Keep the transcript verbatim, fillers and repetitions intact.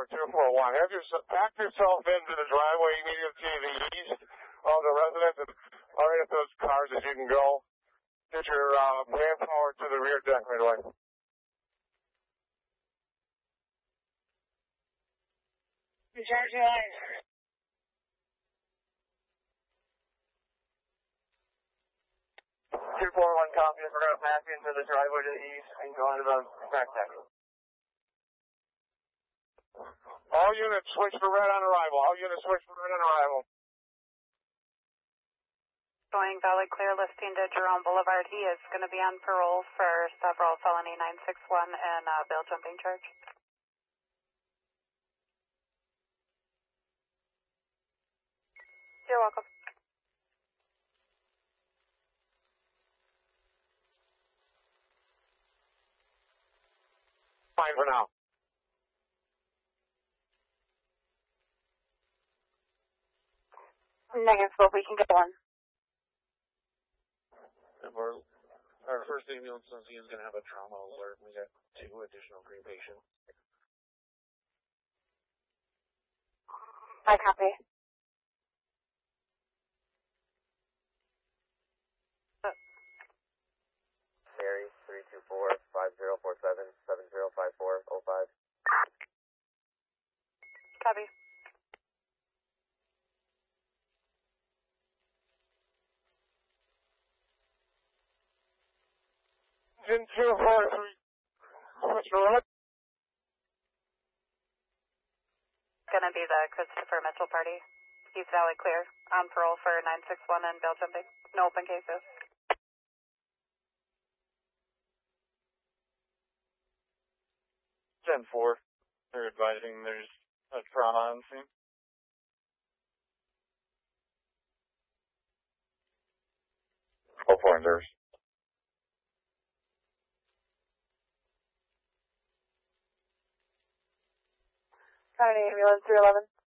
two four one. Have your, back yourself into the driveway immediately to the east of the residence and orient those cars as you can go. Get your uh, manpower to the rear deck right away. Charge your line. two four one copy. We're going to pass into the driveway to the east and go into the back deck. All units switch for red on arrival. All units switch for red on arrival. Going Valley Clear, listing to Jerome Boulevard. He is going to be on parole for several felony nine six one and uh, bail jumping charge. You're welcome. Fine for now. Negative, but we can get one. And we're, our first ambulance on scene is going to have a trauma alert. We got two additional green patients. I copy. Mary, three two four, five zero four seven, seven zero five four oh five. Copy. In two four three. Switch for red. Going to be the Christopher Mitchell party. East Valley Clear. On parole for nine six one and bail jumping. No open cases. ten four. They're advising there's a trauma on scene. Oh, pointers. County ambulance three eleven.